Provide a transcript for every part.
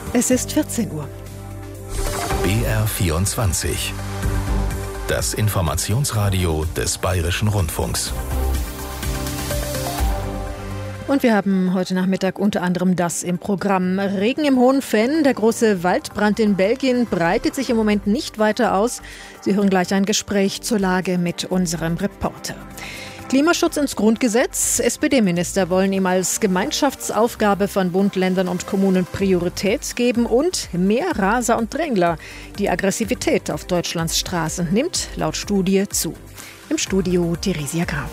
Es ist 14 Uhr. BR24. Das Informationsradio des Bayerischen Rundfunks. Und wir haben heute Nachmittag unter anderem das im Programm. Regen im Hohen Venn, der große Waldbrand in Belgien breitet sich im Moment nicht weiter aus. Sie hören gleich ein Gespräch zur Lage mit unserem Reporter. Klimaschutz ins Grundgesetz. SPD-Minister wollen ihm als Gemeinschaftsaufgabe von Bund, Ländern und Kommunen Priorität geben und mehr Raser und Drängler. Die Aggressivität auf Deutschlands Straßen nimmt laut Studie zu. Im Studio Theresia Graf.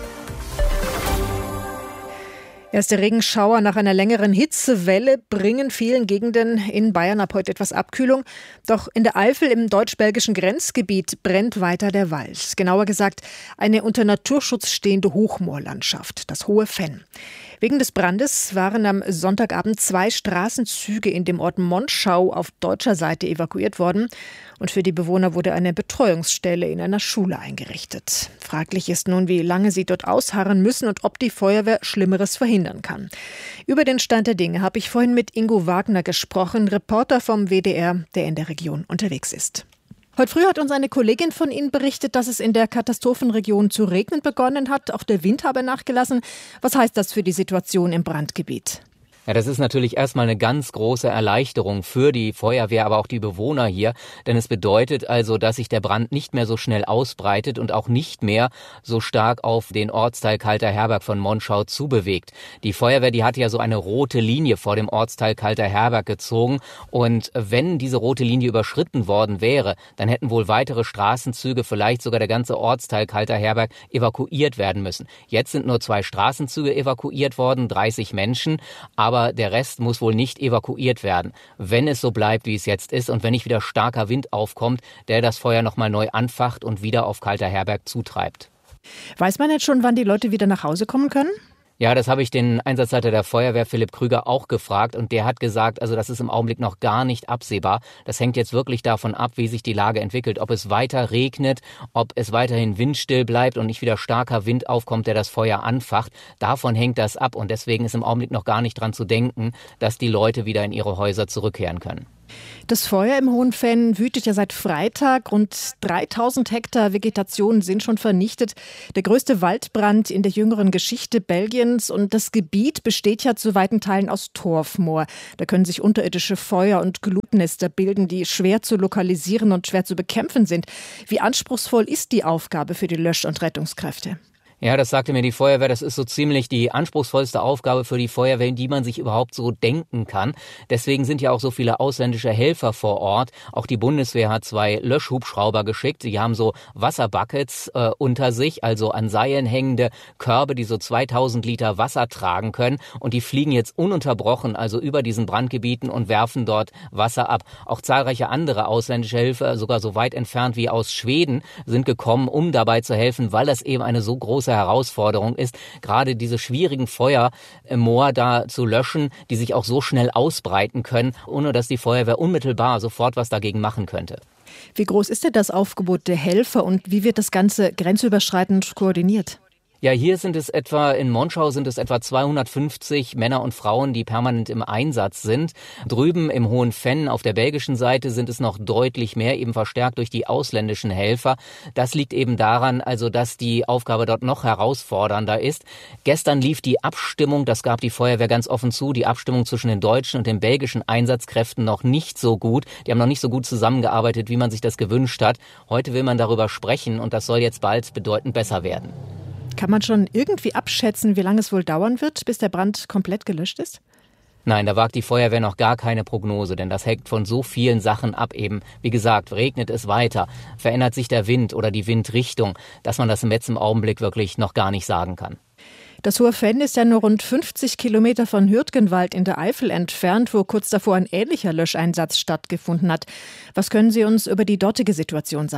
Erste Regenschauer nach einer längeren Hitzewelle bringen vielen Gegenden in Bayern ab heute etwas Abkühlung. Doch in der Eifel im deutsch-belgischen Grenzgebiet brennt weiter der Wald. Genauer gesagt eine unter Naturschutz stehende Hochmoorlandschaft, das Hohe Venn. Wegen des Brandes waren am Sonntagabend 2 Straßenzüge in dem Ort Monschau auf deutscher Seite evakuiert worden. Und für die Bewohner wurde eine Betreuungsstelle in einer Schule eingerichtet. Fraglich ist nun, wie lange sie dort ausharren müssen und ob die Feuerwehr Schlimmeres verhindern kann. Über den Stand der Dinge habe ich vorhin mit Ingo Wagner gesprochen, Reporter vom WDR, der in der Region unterwegs ist. Heute früh hat uns eine Kollegin von Ihnen berichtet, dass es in der Katastrophenregion zu regnen begonnen hat. Auch der Wind habe nachgelassen. Was heißt das für die Situation im Brandgebiet? Ja, das ist natürlich erstmal eine ganz große Erleichterung für die Feuerwehr, aber auch die Bewohner hier. Denn es bedeutet also, dass sich der Brand nicht mehr so schnell ausbreitet und auch nicht mehr so stark auf den Ortsteil Kalter Herberg von Monschau zubewegt. Die Feuerwehr, die hat ja so eine rote Linie vor dem Ortsteil Kalter Herberg gezogen. Und wenn diese rote Linie überschritten worden wäre, dann hätten wohl weitere Straßenzüge, vielleicht sogar der ganze Ortsteil Kalter Herberg, evakuiert werden müssen. Jetzt sind nur 2 Straßenzüge evakuiert worden, 30 Menschen, aber der Rest muss wohl nicht evakuiert werden, wenn es so bleibt, wie es jetzt ist und wenn nicht wieder starker Wind aufkommt, der das Feuer nochmal neu anfacht und wieder auf Kalter Herberg zutreibt. Weiß man jetzt schon, wann die Leute wieder nach Hause kommen können? Ja, das habe ich den Einsatzleiter der Feuerwehr, Philipp Krüger, auch gefragt. Und der hat gesagt, also das ist im Augenblick noch gar nicht absehbar. Das hängt jetzt wirklich davon ab, wie sich die Lage entwickelt. Ob es weiter regnet, ob es weiterhin windstill bleibt und nicht wieder starker Wind aufkommt, der das Feuer anfacht. Davon hängt das ab. Und deswegen ist im Augenblick noch gar nicht dran zu denken, dass die Leute wieder in ihre Häuser zurückkehren können. Das Feuer im Hohen Venn wütet ja seit Freitag. Rund 3000 Hektar Vegetation sind schon vernichtet. Der größte Waldbrand in der jüngeren Geschichte Belgiens. Und das Gebiet besteht ja zu weiten Teilen aus Torfmoor. Da können sich unterirdische Feuer- und Glutnester bilden, die schwer zu lokalisieren und schwer zu bekämpfen sind. Wie anspruchsvoll ist die Aufgabe für die Lösch- und Rettungskräfte? Ja, das sagte mir die Feuerwehr, das ist so ziemlich die anspruchsvollste Aufgabe für die Feuerwehr, die man sich überhaupt so denken kann. Deswegen sind ja auch so viele ausländische Helfer vor Ort. Auch die Bundeswehr hat 2 Löschhubschrauber geschickt. Die haben so Wasserbuckets unter sich, also an Seilen hängende Körbe, die so 2000 Liter Wasser tragen können. Und die fliegen jetzt ununterbrochen, also über diesen Brandgebieten und werfen dort Wasser ab. Auch zahlreiche andere ausländische Helfer, sogar so weit entfernt wie aus Schweden, sind gekommen, um dabei zu helfen, weil das eben eine so große Herausforderung ist, gerade diese schwierigen Feuer im Moor da zu löschen, die sich auch so schnell ausbreiten können, ohne dass die Feuerwehr unmittelbar sofort was dagegen machen könnte. Wie groß ist denn das Aufgebot der Helfer und wie wird das Ganze grenzüberschreitend koordiniert? Ja, hier in Monschau sind es etwa 250 Männer und Frauen, die permanent im Einsatz sind. Drüben im Hohen Venn auf der belgischen Seite sind es noch deutlich mehr, eben verstärkt durch die ausländischen Helfer. Das liegt eben daran, also dass die Aufgabe dort noch herausfordernder ist. Gestern lief die Abstimmung, das gab die Feuerwehr ganz offen zu, die Abstimmung zwischen den deutschen und den belgischen Einsatzkräften noch nicht so gut. Die haben noch nicht so gut zusammengearbeitet, wie man sich das gewünscht hat. Heute will man darüber sprechen und das soll jetzt bald bedeutend besser werden. Kann man schon irgendwie abschätzen, wie lange es wohl dauern wird, bis der Brand komplett gelöscht ist? Nein, da wagt die Feuerwehr noch gar keine Prognose, denn das hängt von so vielen Sachen ab eben. Wie gesagt, regnet es weiter, verändert sich der Wind oder die Windrichtung, dass man das jetzt im Augenblick wirklich noch gar nicht sagen kann. Das Hohe Venn ist ja nur rund 50 Kilometer von Hürtgenwald in der Eifel entfernt, wo kurz davor ein ähnlicher Löscheinsatz stattgefunden hat. Was können Sie uns über die dortige Situation sagen?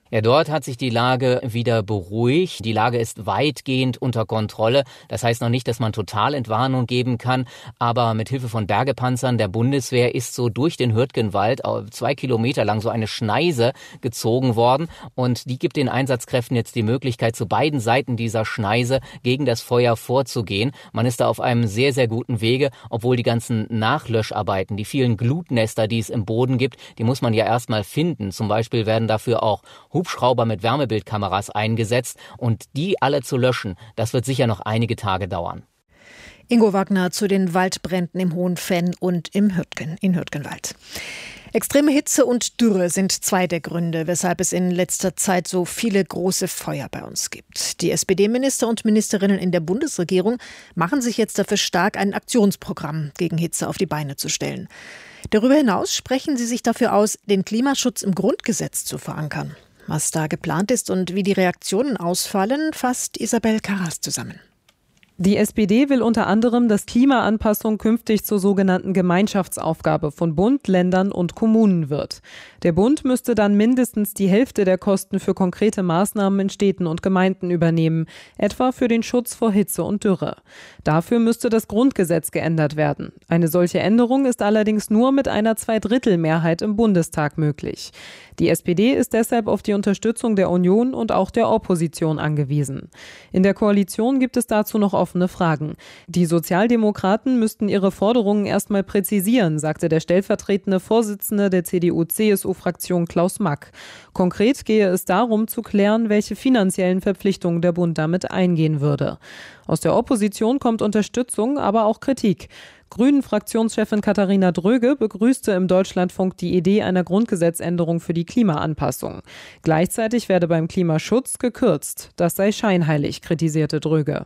Ja, dort hat sich die Lage wieder beruhigt. Die Lage ist weitgehend unter Kontrolle. Das heißt noch nicht, dass man Totalentwarnung geben kann, aber mit Hilfe von Bergepanzern der Bundeswehr ist so durch den Hürtgenwald 2 Kilometer lang so eine Schneise gezogen worden und die gibt den Einsatzkräften jetzt die Möglichkeit, zu beiden Seiten dieser Schneise gegen das Feuer vorzugehen. Man ist da auf einem sehr, sehr guten Wege, obwohl die ganzen Nachlöscharbeiten, die vielen Glutnester, die es im Boden gibt, die muss man ja erstmal finden. Zum Beispiel werden dafür auch Hubschrauber mit Wärmebildkameras eingesetzt und die alle zu löschen, das wird sicher noch einige Tage dauern. Ingo Wagner zu den Waldbränden im Hohenfenn und in Hürtgenwald. Extreme Hitze und Dürre sind zwei der Gründe, weshalb es in letzter Zeit so viele große Feuer bei uns gibt. Die SPD-Minister und Ministerinnen in der Bundesregierung machen sich jetzt dafür stark, ein Aktionsprogramm gegen Hitze auf die Beine zu stellen. Darüber hinaus sprechen sie sich dafür aus, den Klimaschutz im Grundgesetz zu verankern. Was da geplant ist und wie die Reaktionen ausfallen, fasst Isabel Karras zusammen. Die SPD will unter anderem, dass Klimaanpassung künftig zur sogenannten Gemeinschaftsaufgabe von Bund, Ländern und Kommunen wird. Der Bund müsste dann mindestens die Hälfte der Kosten für konkrete Maßnahmen in Städten und Gemeinden übernehmen, etwa für den Schutz vor Hitze und Dürre. Dafür müsste das Grundgesetz geändert werden. Eine solche Änderung ist allerdings nur mit einer Zweidrittelmehrheit im Bundestag möglich. Die SPD ist deshalb auf die Unterstützung der Union und auch der Opposition angewiesen. In der Koalition gibt es dazu noch offene Fragen. Die Sozialdemokraten müssten ihre Forderungen erstmal präzisieren, sagte der stellvertretende Vorsitzende der CDU-CSU-Fraktion Klaus Mack. Konkret gehe es darum zu klären, welche finanziellen Verpflichtungen der Bund damit eingehen würde. Aus der Opposition kommt Unterstützung, aber auch Kritik. Grünen-Fraktionschefin Katharina Dröge begrüßte im Deutschlandfunk die Idee einer Grundgesetzänderung für die Klimaanpassung. Gleichzeitig werde beim Klimaschutz gekürzt. Das sei scheinheilig, kritisierte Dröge.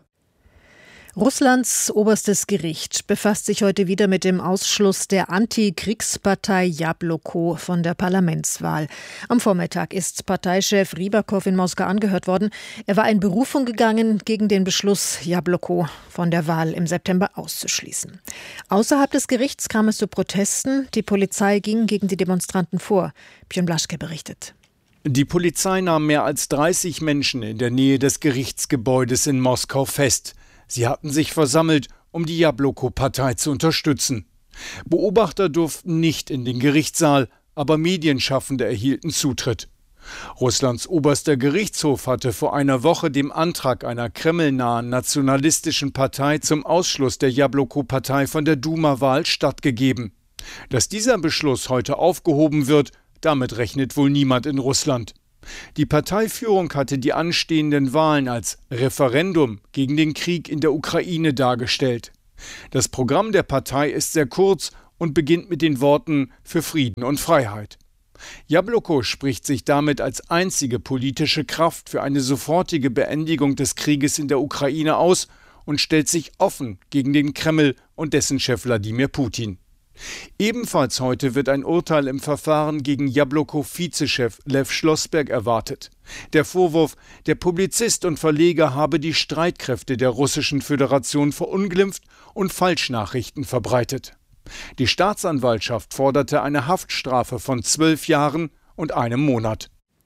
Russlands oberstes Gericht befasst sich heute wieder mit dem Ausschluss der Antikriegspartei Jabloko von der Parlamentswahl. Am Vormittag ist Parteichef Rybakow in Moskau angehört worden. Er war in Berufung gegangen gegen den Beschluss, Jabloko von der Wahl im September auszuschließen. Außerhalb des Gerichts kam es zu Protesten. Die Polizei ging gegen die Demonstranten vor. Björn Blaschke berichtet. Die Polizei nahm mehr als 30 Menschen in der Nähe des Gerichtsgebäudes in Moskau fest. Sie hatten sich versammelt, um die Jabloko-Partei zu unterstützen. Beobachter durften nicht in den Gerichtssaal, aber Medienschaffende erhielten Zutritt. Russlands oberster Gerichtshof hatte vor einer Woche dem Antrag einer kremlnahen nationalistischen Partei zum Ausschluss der Jabloko-Partei von der Duma-Wahl stattgegeben. Dass dieser Beschluss heute aufgehoben wird, damit rechnet wohl niemand in Russland. Die Parteiführung hatte die anstehenden Wahlen als Referendum gegen den Krieg in der Ukraine dargestellt. Das Programm der Partei ist sehr kurz und beginnt mit den Worten für Frieden und Freiheit. Jabloko spricht sich damit als einzige politische Kraft für eine sofortige Beendigung des Krieges in der Ukraine aus und stellt sich offen gegen den Kreml und dessen Chef Wladimir Putin. Ebenfalls heute wird ein Urteil im Verfahren gegen Jabloko-Vizechef Lev Schlossberg erwartet. Der Vorwurf, der Publizist und Verleger habe die Streitkräfte der Russischen Föderation verunglimpft und Falschnachrichten verbreitet. Die Staatsanwaltschaft forderte eine Haftstrafe von 12 Jahren und einem Monat.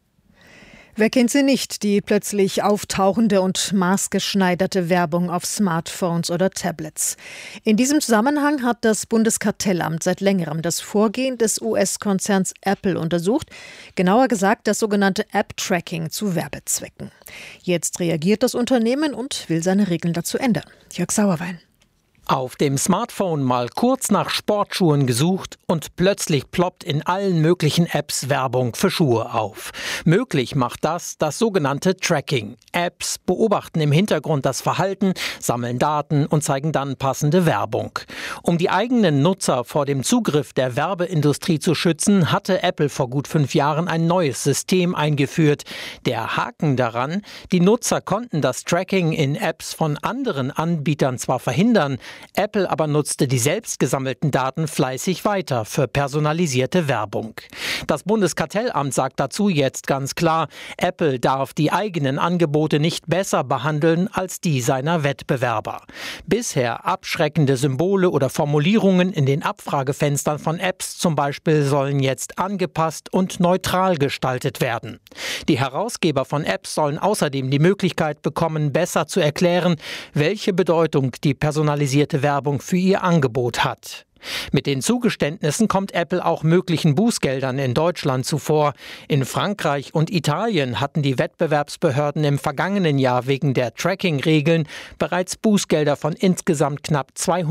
Wer kennt sie nicht, die plötzlich auftauchende und maßgeschneiderte Werbung auf Smartphones oder Tablets. In diesem Zusammenhang hat das Bundeskartellamt seit längerem das Vorgehen des US-Konzerns Apple untersucht, genauer gesagt das sogenannte App-Tracking zu Werbezwecken. Jetzt reagiert das Unternehmen und will seine Regeln dazu ändern. Jörg Sauerwein. Auf dem Smartphone mal kurz nach Sportschuhen gesucht und plötzlich ploppt in allen möglichen Apps Werbung für Schuhe auf. Möglich macht das sogenannte Tracking. Apps beobachten im Hintergrund das Verhalten, sammeln Daten und zeigen dann passende Werbung. Um die eigenen Nutzer vor dem Zugriff der Werbeindustrie zu schützen, hatte Apple vor gut 5 Jahren ein neues System eingeführt. Der Haken daran: Die Nutzer konnten das Tracking in Apps von anderen Anbietern zwar verhindern, Apple aber nutzte die selbst gesammelten Daten fleißig weiter für personalisierte Werbung. Das Bundeskartellamt sagt dazu jetzt ganz klar, Apple darf die eigenen Angebote nicht besser behandeln als die seiner Wettbewerber. Bisher abschreckende Symbole oder Formulierungen in den Abfragefenstern von Apps zum Beispiel sollen jetzt angepasst und neutral gestaltet werden. Die Herausgeber von Apps sollen außerdem die Möglichkeit bekommen, besser zu erklären, welche Bedeutung die personalisierte Werbung für ihr Angebot hat. Mit den Zugeständnissen kommt Apple auch möglichen Bußgeldern in Deutschland zuvor. In Frankreich und Italien hatten die Wettbewerbsbehörden im vergangenen Jahr wegen der Tracking-Regeln bereits Bußgelder von insgesamt knapp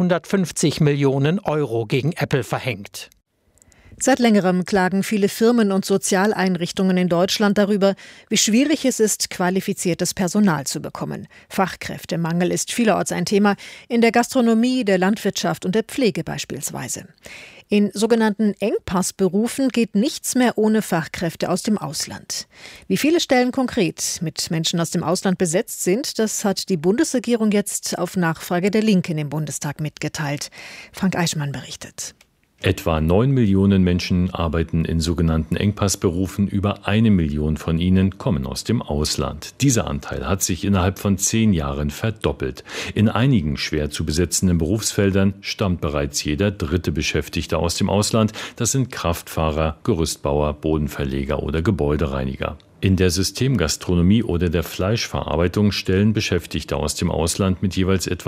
250 Millionen Euro gegen Apple verhängt. Seit längerem klagen viele Firmen und Sozialeinrichtungen in Deutschland darüber, wie schwierig es ist, qualifiziertes Personal zu bekommen. Fachkräftemangel ist vielerorts ein Thema, in der Gastronomie, der Landwirtschaft und der Pflege beispielsweise. In sogenannten Engpassberufen geht nichts mehr ohne Fachkräfte aus dem Ausland. Wie viele Stellen konkret mit Menschen aus dem Ausland besetzt sind, das hat die Bundesregierung jetzt auf Nachfrage der Linken im Bundestag mitgeteilt. Frank Eichmann berichtet. Etwa 9 Millionen Menschen arbeiten in sogenannten Engpassberufen, über 1 Million von ihnen kommen aus dem Ausland. Dieser Anteil hat sich innerhalb von 10 Jahren verdoppelt. In einigen schwer zu besetzenden Berufsfeldern stammt bereits jeder dritte Beschäftigte aus dem Ausland. Das sind Kraftfahrer, Gerüstbauer, Bodenverleger oder Gebäudereiniger. In der Systemgastronomie oder der Fleischverarbeitung stellen Beschäftigte aus dem Ausland mit jeweils etwa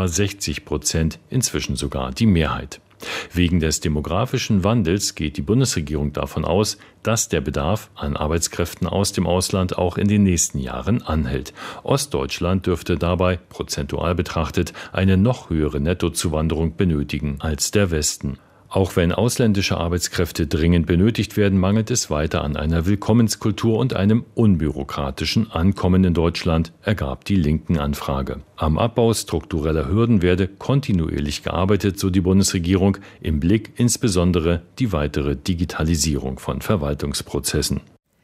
60%, inzwischen sogar die Mehrheit. Wegen des demografischen Wandels geht die Bundesregierung davon aus, dass der Bedarf an Arbeitskräften aus dem Ausland auch in den nächsten Jahren anhält. Ostdeutschland dürfte dabei, prozentual betrachtet, eine noch höhere Nettozuwanderung benötigen als der Westen. Auch wenn ausländische Arbeitskräfte dringend benötigt werden, mangelt es weiter an einer Willkommenskultur und einem unbürokratischen Ankommen in Deutschland, ergab die Linken-Anfrage. Am Abbau struktureller Hürden werde kontinuierlich gearbeitet, so die Bundesregierung, im Blick insbesondere die weitere Digitalisierung von Verwaltungsprozessen.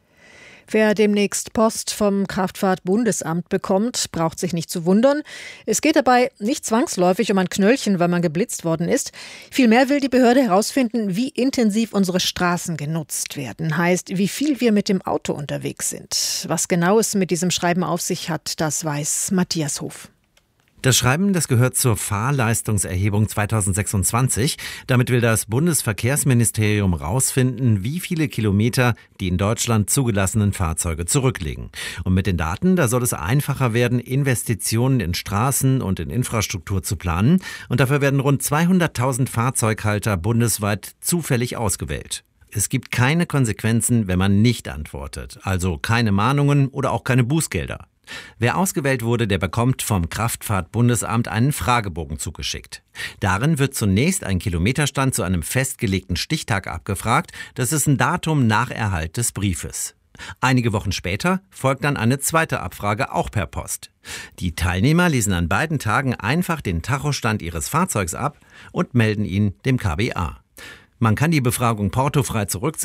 Wer demnächst Post vom Kraftfahrt-Bundesamt bekommt, braucht sich nicht zu wundern. Es geht dabei nicht zwangsläufig um ein Knöllchen, weil man geblitzt worden ist. Vielmehr will die Behörde herausfinden, wie intensiv unsere Straßen genutzt werden. Heißt, wie viel wir mit dem Auto unterwegs sind. Was genau es mit diesem Schreiben auf sich hat, das weiß Matthias Hof. Das Schreiben, das gehört zur Fahrleistungserhebung 2026. Damit will das Bundesverkehrsministerium rausfinden, wie viele Kilometer die in Deutschland zugelassenen Fahrzeuge zurücklegen. Und mit den Daten, da soll es einfacher werden, Investitionen in Straßen und in Infrastruktur zu planen. Und dafür werden rund 200.000 Fahrzeughalter bundesweit zufällig ausgewählt. Es gibt keine Konsequenzen, wenn man nicht antwortet. Also keine Mahnungen oder auch keine Bußgelder. Wer ausgewählt wurde, der bekommt vom Kraftfahrt-Bundesamt einen Fragebogen zugeschickt. Darin wird zunächst ein Kilometerstand zu einem festgelegten Stichtag abgefragt. Das ist ein Datum nach Erhalt des Briefes. Einige Wochen später folgt dann eine zweite Abfrage, auch per Post. Die Teilnehmer lesen an beiden Tagen einfach den Tachostand ihres Fahrzeugs ab und melden ihn dem KBA. Man kann die Befragung portofrei zurücksenden.